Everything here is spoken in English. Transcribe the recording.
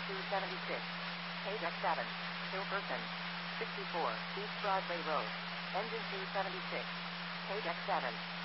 276. Page X7. Hillperson. 64. East Broadway Road. Engine 276. Page X7.